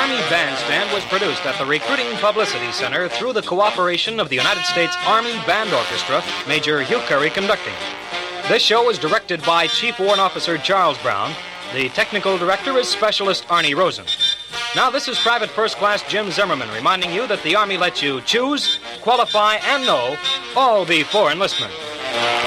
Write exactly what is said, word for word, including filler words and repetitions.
Army Bandstand was produced at the Recruiting Publicity Center through the cooperation of the United States Army Band Orchestra, Major Hugh Curry conducting. This show was directed by Chief Warrant Officer Charles Brown. The technical director is Specialist Arnie Rosen. Now, this is Private First Class Jim Zimmerman reminding you that the Army lets you choose, qualify, and know all before enlistment.